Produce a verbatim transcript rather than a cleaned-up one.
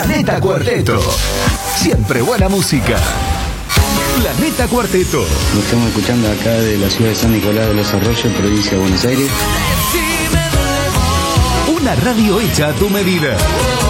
Planeta Cuarteto. Siempre buena música. Planeta Cuarteto. Lo estamos escuchando acá de la ciudad de San Nicolás de los Arroyos, provincia de Buenos Aires. Una radio hecha a tu medida.